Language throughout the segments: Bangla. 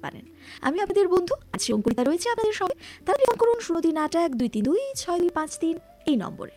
পারেন। আমি আপনাদের বন্ধু আছি, অঙ্কুরিতা রয়েছে আপনাদের সঙ্গে। তাহলে ফোন করুন 0382326253 এই নম্বরে।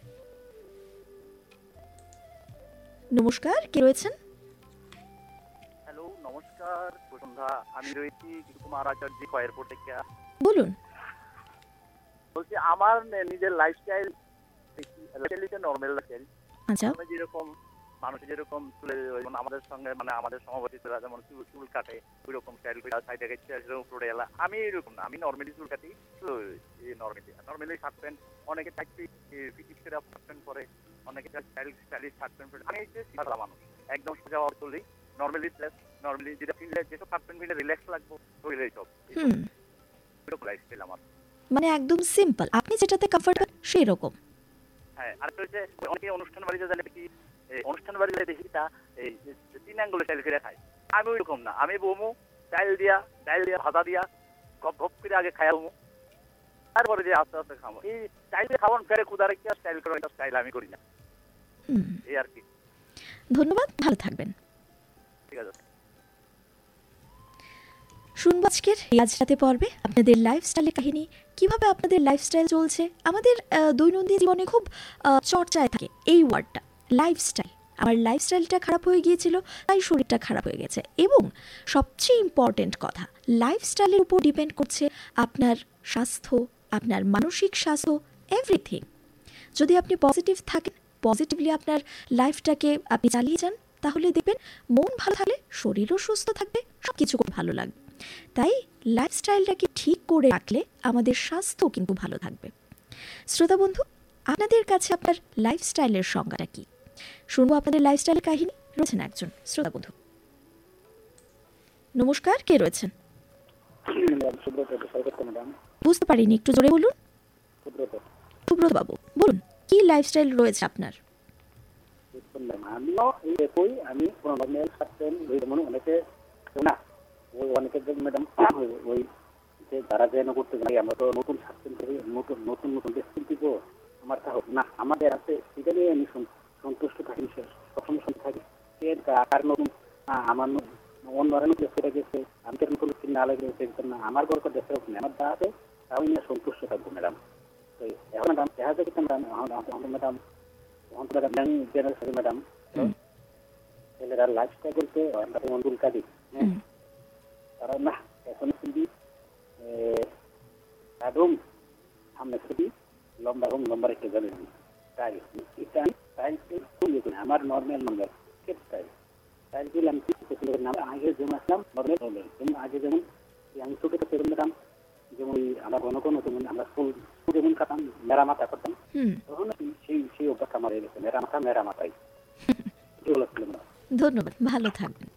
নমস্কার, কে রয়েছেন? হ্যালো, নমস্কার বসুন্ধরা। আমি রয়েছি কুমার আচার্য এয়ারপোর্ট থেকে। বলুন। বলছি আমার নিজের লাইফস্টাইল নর্মাল লাইফস্টাইল। আচ্ছা। যেরকম মানুষের যেরকম আমাদের সঙ্গে আমাদের সমাবেশীরা যেমন চুল কাটে ওই রকম স্টাইল করে সাইডে উপরে এলা, আমি এরকম না, আমি নর্মালি চুল কাটি। নর্মালি শার্ট প্যান্ট, অনেকে টাইট ফিটিং করে শার্ট প্যান্ট পরে, অনেকে স্টাইলিশ শার্ট প্যান্ট পরে। আমি সাদা মানুষ, একদম সোজা চলি। নর্মালি যেটা ফিনলে যেসব শার্ট প্যান্ট ফিনলে রিল্যাক্স লাগবো ওই সব লাইফস্টাইল আমার। মানে একদম সিম্পল, আপনি যেটাতে কমফর্টেবল সেই রকম। হ্যাঁ, আর হচ্ছে অনেকে অনুষ্ঠান বাড়িতে জানে কি অনুষ্ঠান বাড়িতে দেখি তা এই 3 আঙ্গুল স্টাইল করে খায়। আমি ওই রকম না, আমি বমু ডাইল দিয়া ভাজা দিয়া গপ গপ করে আগে খাই বমু, তারপরে যে আস্তে আস্তে খাবো। এই স্টাইল খাওয়ান ফেরে ক্ষুদা রেখে স্টাইল করে একটা স্টাইল আমি করি না, এই আর কি। ধন্যবাদ, ভালো থাকবেন। ঠিক আছে। শুনবো আজকের এই আজ রাতে পর্বে আপনাদের লাইফস্টাইলের কাহিনী, কিভাবে আপনাদের লাইফস্টাইল চলছে। আমাদের দৈনন্দিন জীবনে খুব চর্চায় থাকে এই ওয়ার্ডটা, লাইফস্টাইল। আমার লাইফস্টাইলটা খারাপ হয়ে গিয়েছিল, তাই শরীরটা খারাপ হয়ে গেছে। এবং সবচেয়ে ইম্পর্টেন্ট কথা, লাইফস্টাইলের উপর ডিপেন্ড করছে আপনার স্বাস্থ্য, আপনার মানসিক স্বাস্থ্য, এভরিথিং। যদি আপনি পজিটিভ থাকেন, পজিটিভলি আপনার লাইফটাকে আপনি চালিয়ে যান, তাহলে দেখবেন মন ভালো থাকলে শরীরও সুস্থ থাকবে, সব কিছু খুব ভালো লাগবে। তাই লাইফস্টাইলটাকে ঠিক করে রাখলে আমাদের স্বাস্থ্য কিন্তু ভালো থাকবে। শ্রোতা বন্ধু, আপনাদের কাছে আপনার লাইফস্টাইলের সংজ্ঞাটা কি? শুনবো আপনাদের লাইফস্টাইলের কাহিনী। রয়েছেন একজন শ্রোতা বন্ধু। নমস্কার, কে রয়েছেন? বুঝতে পারিনি, একটু জোরে বলুন। সুব্রত বাবু, বলুন কি লাইফস্টাইল রয়েছে আপনার? অনেকের ম্যাডাম ওই যে যারা যেন করতে পারি, আমরা তো নতুন নতুন ড্রেস কিনব, আমার তা হোক না, আমাদের আছে সেটা নিয়ে আমি সন্তুষ্ট থাকি, সবসময় সন্তুষ্ট থাকি। আর নতুন আমার অন্যরা নতুন সেটা গেছে, আমি তো নতুন কিনে আলাদা না, আমার গল্প দেখতে হবে না, আমার যা আছে তাও নিয়ে সন্তুষ্ট থাকবো ম্যাডাম। তো এখন ম্যাডাম দেখা যায় কি ম্যাডাম ম্যাডাম ছেলেরা লাইফস্টাইল করতে মন্ডুল কাটি, হ্যাঁ, তারা না এখন কিন্তু একদম সামনে থেকে লম্বা রেখে যাবে তাই এটা আমার নর্মাল নম্বর স্টাইল দিলে আমি আগে যেমন আসলাম নর্মাল, যেমন আগে যেমন আমি ছোটো সেরকম ম্যাডাম, যেমন আমরা ঘন যেমন আমরা ফুল যেমন কাটাম মেরা মাথা করতাম, তখন সেই অভ্যাস আমার হয়ে গেছে, মেরা মাথায়। ধন্যবাদ, ভালো থাকবেন।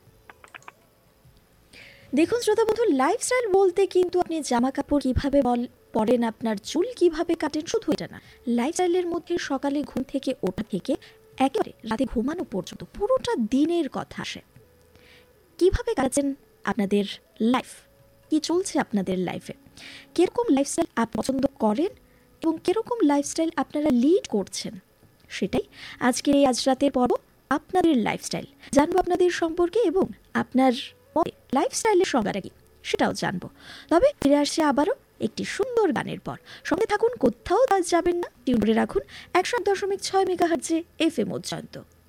দেখুন শ্রোতা বন্ধু, লাইফস্টাইল বলতে কিন্তু আপনি জামা কাপড় কীভাবে পরেন, আপনার চুল কিভাবে কাটেন, শুধু এটা না। লাইফস্টাইলের মধ্যে সকালে ঘুম থেকে ওঠা থেকে একেবারে রাতে ঘুমানো পর্যন্ত পুরোটা দিনের কথা আসে। কিভাবে কাটাচ্ছেন আপনাদের লাইফ, কি চলছে আপনাদের লাইফে, কিরকম লাইফস্টাইল আপনি পছন্দ করেন এবং কিরকম লাইফস্টাইল আপনারা লিড করছেন, সেটাই আজকের এই আজ রাতের পর্ব আপনাদের লাইফস্টাইল। জানবো আপনাদের সম্পর্কে এবং আপনার লাইফস্টাইলের সংজ্ঞাটা কি সেটাও জানবো। তবে ফিরে আসছে আবারও একটি সুন্দর গানের পর। সঙ্গে থাকুন, কোথাও যাবেন না, টিউন করে রাখুন 101.6 মেগাহার্টজে FM উজ্জয়ন্ত।